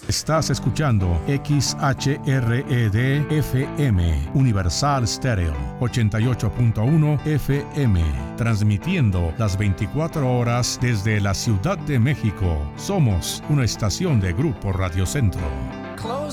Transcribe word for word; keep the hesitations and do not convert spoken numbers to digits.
Estás escuchando X H R E D F M, Universal Stereo, ochenta y ocho punto uno F M, transmitiendo las veinticuatro horas desde la Ciudad de México. Somos una estación de Grupo Radio Centro. Close